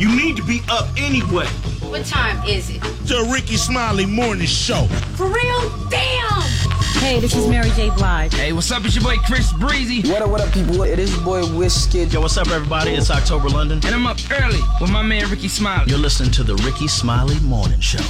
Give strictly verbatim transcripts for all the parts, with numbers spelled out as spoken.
You need to be up anyway. What time is it? The Ricky Smiley Morning Show. For real? Damn! Hey, this is Mary J. Blige. Hey, what's up? It's your boy Chris Breezy. What up, what up, people? It is your boy Wizkid. Yo, what's up, everybody? It's October London. And I'm up early with my man Ricky Smiley. You're listening to the Ricky Smiley Morning Show.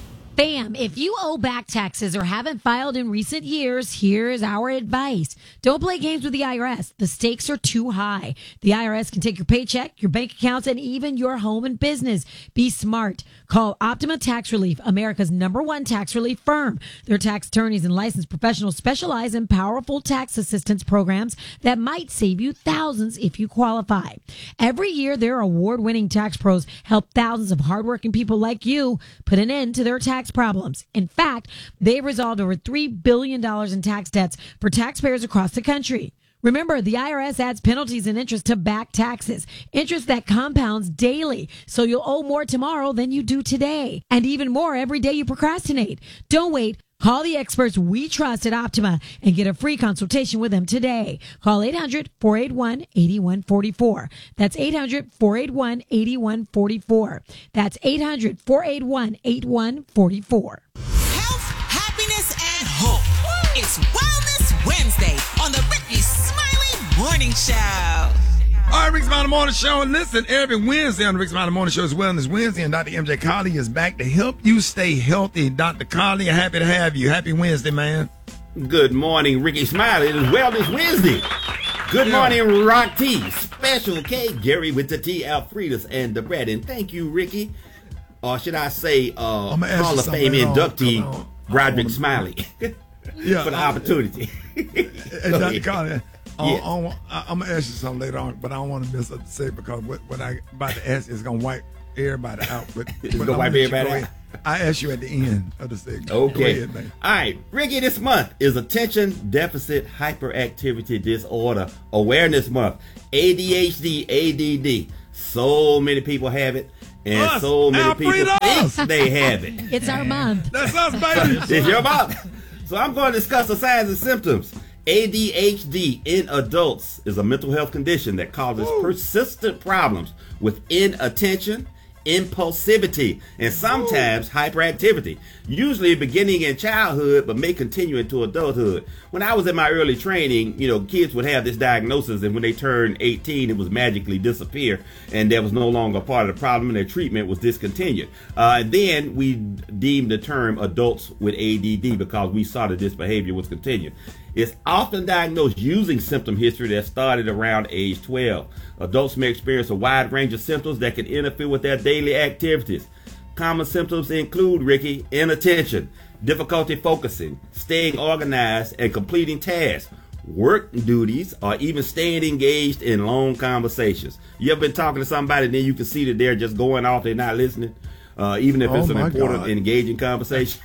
Bam! If you owe back taxes or haven't filed in recent years, here's our advice. Don't play games with the I R S. The stakes are too high. The I R S can take your paycheck, your bank accounts, and even your home and business. Be smart. Call Optima Tax Relief, America's number one tax relief firm. Their tax attorneys and licensed professionals specialize in powerful tax assistance programs that might save you thousands if you qualify. Every year, their award-winning tax pros help thousands of hardworking people like you put an end to their tax problems. In fact, they've resolved over three billion dollars in tax debts for taxpayers across the country. Remember, the I R S adds penalties and interest to back taxes, interest that compounds daily, so you'll owe more tomorrow than you do today, and even more every day you procrastinate. Don't wait. Call the experts we trust at Optima and get a free consultation with them today. Call eight hundred, four eight one, eight one four four. That's eight hundred, four eight one, eight one four four. That's eight hundred, four eight one, eight one four four. Health, happiness, and hope. It's Wellness Wednesday on the Ricky Smiley Morning Show. All right, Ricky Smiley Morning Show. And listen, every Wednesday on the Ricky Smiley Morning Show is Wellness Wednesday, and Doctor M J Colley is back to help you stay healthy. Doctor Colley, happy to have you. Happy Wednesday, man. Good morning, Ricky Smiley. It is Wellness Wednesday. Good Yeah. morning, Rock T. Special K, Gary with the T, Alfredus, and the bread. And thank you, Ricky. Or should I say, uh, I'ma ask Hall you of Fame something. inductee, Hold on. Roderick I Smiley, Yeah, for the I- opportunity. Hey, Go Doctor ahead. Colley, I, Yeah. I, I, I'm going to ask you something later on, but I don't want to miss up to say because what, what I about to ask is going to wipe everybody out. But, It's but gonna I'm wipe let you everybody go out? ahead. I ask you at the end of the segment. Go Okay. ahead, man. All right. Ricky, this month is Attention Deficit Hyperactivity Disorder Awareness Month. A D H D, A D D. So many people have it, and Us, so many people Alfredo. think they have it. It's our month. That's us, baby. It's your month. So I'm going to discuss the signs and symptoms. A D H D in adults is a mental health condition that causes Ooh. persistent problems with inattention, impulsivity, and sometimes hyperactivity, usually beginning in childhood but may continue into adulthood. When I was in my early training, you know, kids would have this diagnosis, and when they turned eighteen, it was magically disappear, and that was no longer part of the problem, and their treatment was discontinued. Uh, and then we deemed the term adults with A D D because we saw that this behavior was continued. It's often diagnosed using symptom history that started around age twelve. Adults may experience a wide range of symptoms that can interfere with their daily activities. Common symptoms include, Ricky, inattention, difficulty focusing, staying organized, and completing tasks, work duties, or even staying engaged in long conversations. You ever been talking to somebody and then you can see that they're just going off, they're not listening? Uh, even if Oh, it's an my important, God. engaging conversation.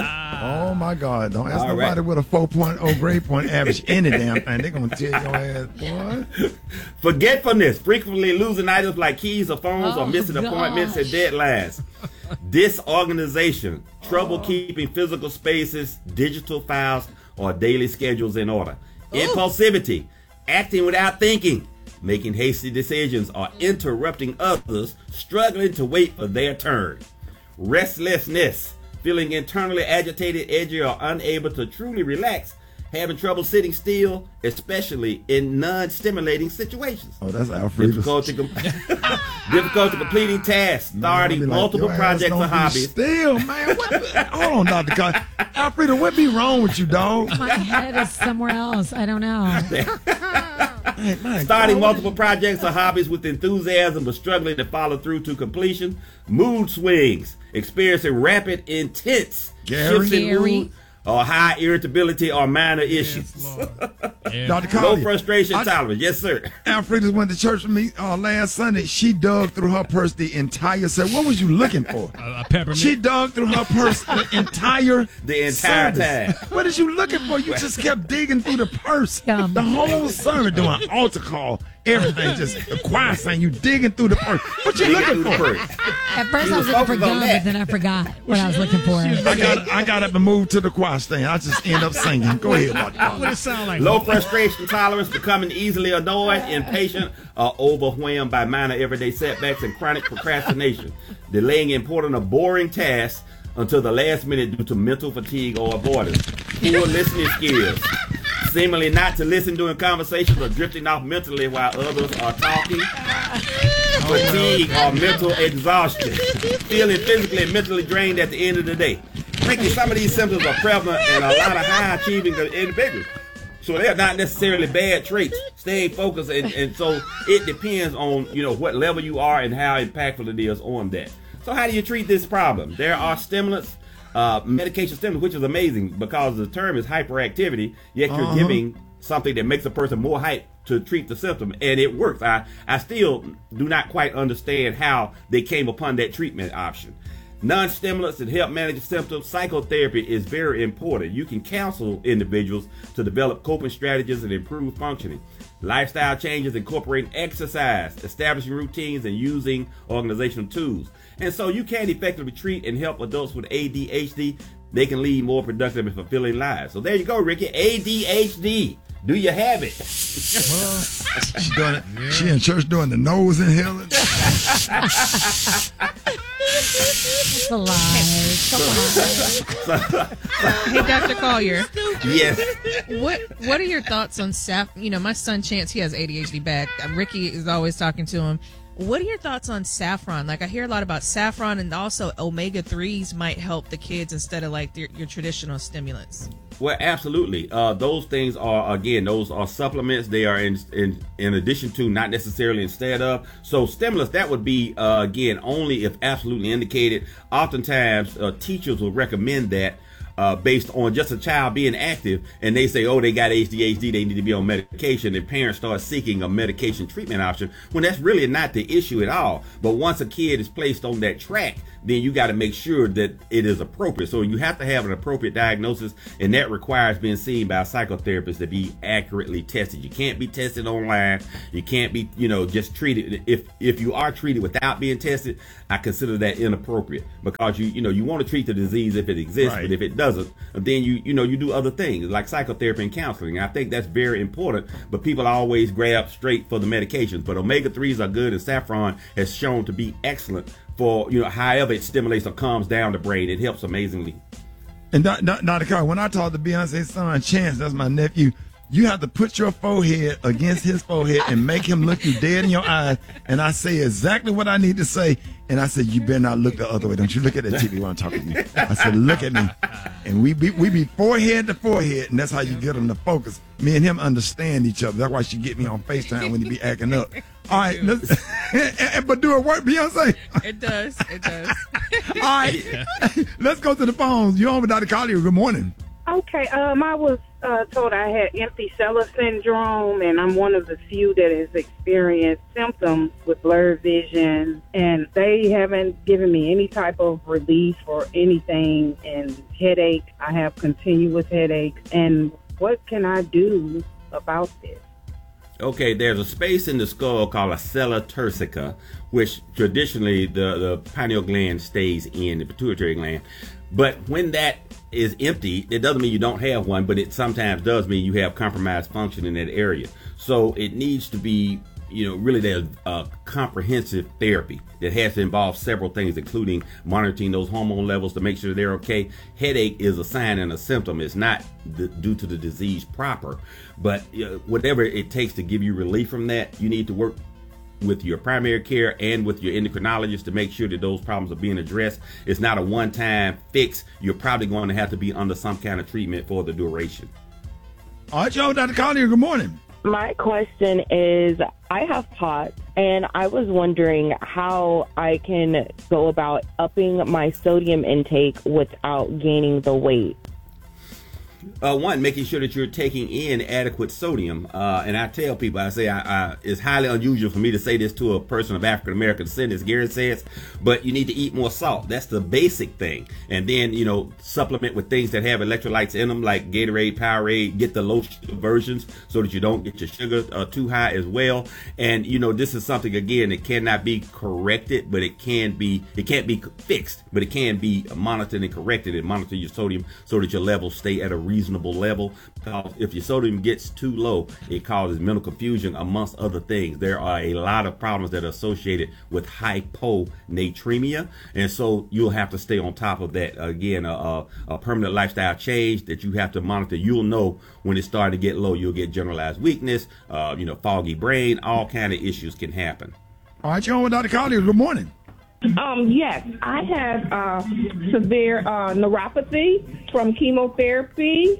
Oh, my God. Don't ask All nobody right. with a four point oh grade point average any damn thing. They're going to tell your ass, boy. Forgetfulness, frequently losing items like keys or phones or Oh, missing gosh. appointments and deadlines. Disorganization, trouble keeping physical spaces, digital files, or daily schedules in order. Impulsivity, acting without thinking, making hasty decisions or interrupting others, struggling to wait for their turn. Restlessness, feeling internally agitated, edgy, or unable to truly relax, having trouble sitting still, especially in non-stimulating situations. Oh, that's Alfredus. Difficulty, com- difficulty completing tasks, starting Man, I be like, multiple your ass projects don't or be hobbies. Still, man. What the, hold on, Doctor Colley. Alfredo, what be wrong with you, dog? My head is somewhere else. I don't know. Hey, man, Starting God, multiple projects or hobbies with enthusiasm but struggling to follow through to completion. Mood swings, experiencing rapid, intense Gary? shifts in Gary? mood or high irritability or minor issues. Doctor Low Colley. frustration I- tolerance. Yes, sir. Alfreda went to church with me uh, last Sunday. She dug through her purse the entire set. What was you looking for? A, a peppermint. She dug through her purse the entire The entire service. time. What is you looking for? You just kept digging through the purse. Yum. The whole service doing altar call. Everything just the choir saying you digging through the purse. What you looking for? At first, You I was was looking for focused on gum, that. but then I forgot what I was looking for. I got I got up and moved to the choir. choir stand. I just end up singing. Go ahead, Doctor Carly. What it sound like? Low frustration tolerance, becoming easily annoyed, impatient, or overwhelmed by minor everyday setbacks, and chronic procrastination, delaying important or boring tasks until the last minute due to mental fatigue or avoidance. Poor listening skills, seemingly not to listen during conversations or drifting off mentally while others are talking. Fatigue or mental exhaustion, feeling physically and mentally drained at the end of the day. Frankly, some of these symptoms are prevalent in a lot of high-achieving individuals. So they're not necessarily bad traits. Staying focused, and, and so it depends on, you know, what level you are and how impactful it is on that. So how do you treat this problem? There are stimulants, uh, medication stimulants, which is amazing because the term is hyperactivity, yet you're Uh-huh. giving something that makes a person more hyped to treat the symptom, and it works. I, I still do not quite understand how they came upon that treatment option. Non-stimulants that help manage symptoms. Psychotherapy is very important. You can counsel individuals to develop coping strategies and improve functioning. Lifestyle changes incorporating exercise, establishing routines, and using organizational tools. And so you can effectively treat and help adults with A D H D. They can lead more productive and fulfilling lives. So there you go, Ricky. A D H D. Do you have it? She doing it. Yeah. She in church doing the nose inhaling. It's a lie. Come on. Hey, Doctor Collier. Yes. What What are your thoughts on saff? You know, my son Chance, he has A D H D back. Ricky is always talking to him. What are your thoughts on saffron? Like, I hear a lot about saffron, and also omega threes might help the kids instead of like your, your traditional stimulants. Well, absolutely. Uh, those things are, again, those are supplements. They are in in, in addition to, not necessarily instead of. So stimulants, that would be, uh, again, only if absolutely indicated. Oftentimes, uh, teachers will recommend that uh, based on just a child being active, and they say, oh, they got A D H D, they need to be on medication, and parents start seeking a medication treatment option, when that's really not the issue at all. But once a kid is placed on that track, then you got to make sure that it is appropriate. So you have to have an appropriate diagnosis, and that requires being seen by a psychotherapist to be accurately tested. You can't be tested online. You can't be, you know, just treated. If if you are treated without being tested, I consider that inappropriate, because you you know you want to treat the disease if it exists, Right. but if it doesn't, then you you know you do other things like psychotherapy and counseling. I think that's very important, but people always grab straight for the medications. But omega threes are good, and saffron has shown to be excellent for, you know, however it stimulates or calms down the brain. It helps amazingly. And Doctor Carl, when I talk to Beyonce's son Chance, that's my nephew, you have to put your forehead against his forehead and make him look you dead in your eyes. And I say exactly what I need to say. And I said, you better not look the other way. Don't you look at that T V when I'm talking to you. I said, look at me. And we be, we be forehead to forehead, and that's how you get them to focus. Me and him understand each other. That's why she get me on FaceTime when he be acting up. All right, let's, but do it work, Beyonce? It does. It does. All right, let's go to the phones. You're on with Doctor Collier. Good morning. Okay, um, I was uh, told I had empty cellular syndrome, and I'm one of the few that has experienced symptoms with blurred vision, and they haven't given me any type of relief or anything, and headache. I have continuous headaches, and what can I do about this? Okay, there's a space in the skull called a sella turcica, which traditionally the, the pineal gland stays in, the pituitary gland. But when that is empty, it doesn't mean you don't have one, but it sometimes does mean you have compromised function in that area. So it needs to be, you know, really there's a comprehensive therapy that has to involve several things, including monitoring those hormone levels to make sure they're okay. Headache is a sign and a symptom. It's not the, due to the disease proper, but you know, whatever it takes to give you relief from that, you need to work with your primary care and with your endocrinologist to make sure that those problems are being addressed. It's not a one-time fix. You're probably going to have to be under some kind of treatment for the duration. All right, y'all, Doctor Collier, good morning. My question is, I have POTS, and I was wondering how I can go about upping my sodium intake without gaining the weight. Uh, one, making sure that you're taking in adequate sodium. Uh, and I tell people, I say I, I, it's highly unusual for me to say this to a person of African American descent, as Gary says, but you need to eat more salt. That's the basic thing. And then, you know, supplement with things that have electrolytes in them, like Gatorade, Powerade. Get the low sugar versions so that you don't get your sugar uh, too high as well. And, you know, this is something, again, that cannot be corrected, but it can be, it can't be fixed, but it can be monitored and corrected, and monitor your sodium so that your levels stay at a reasonable level. Because if your sodium gets too low, it causes mental confusion, amongst other things. There are a lot of problems that are associated with hyponatremia, and so you'll have to stay on top of that. Again, a, a, a permanent lifestyle change that you have to monitor. You'll know when it's starting to get low. You'll get generalized weakness, uh, you know, foggy brain, all kind of issues can happen. All right, you're on with Doctor Collier. Good morning. Um, yes, I have uh, severe uh, neuropathy from chemotherapy.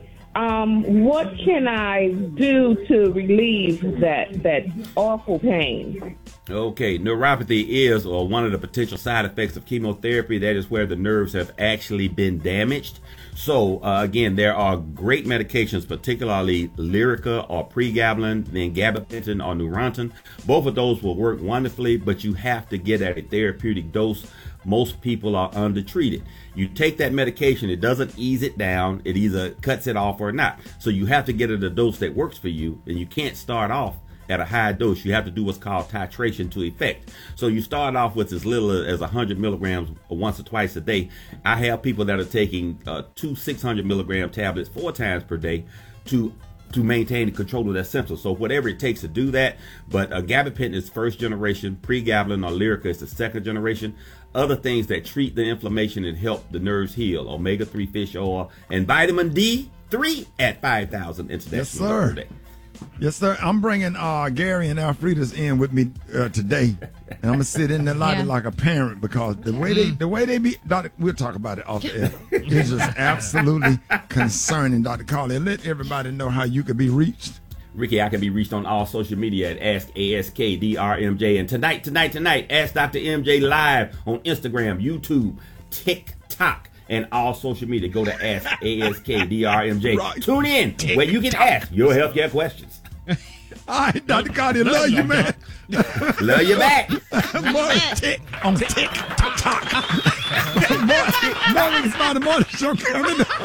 Um, what can I do to relieve that that awful pain? Okay, neuropathy is or one of the potential side effects of chemotherapy. That is where the nerves have actually been damaged. So uh, again, there are great medications, particularly Lyrica or pregabalin, then gabapentin or Neurontin. Both of those will work wonderfully, but you have to get at a therapeutic dose. Most people are undertreated. You take that medication, it doesn't ease it down. It either cuts it off or not. So you have to get at a dose that works for you, and you can't start off at a high dose. You have to do what's called titration to effect. So you start off with as little as one hundred milligrams once or twice a day. I have people that are taking uh, two six hundred milligram tablets four times per day to to maintain the control of their symptoms. So whatever it takes to do that. But uh, gabapentin is first generation, pregabalin or Lyrica is the second generation. Other things that treat the inflammation and help the nerves heal: omega three fish oil and vitamin D three at five thousand international. Yes, sir. Per day. Yes, sir. I'm bringing uh, Gary and Alfreda's in with me uh, today, and I'm gonna sit in the lobby Yeah. like a parent because the way they the way they be. Doctor, we'll talk about it off the air. It's just absolutely concerning, Doctor Carly. Let everybody know how you could be reached. Ricky, I can be reached on all social media at Ask A S K D R M J. And tonight, tonight, tonight, Ask Doctor M J live on Instagram, YouTube, TikTok, and all social media. Go to Ask A S K D R M J. Right. Tune in where you can ask your healthcare questions. All right, Doctor Carly, love you, man. Love you back. Boy, tick on TikTok. Boy, Morning Smiley Morning Show coming up.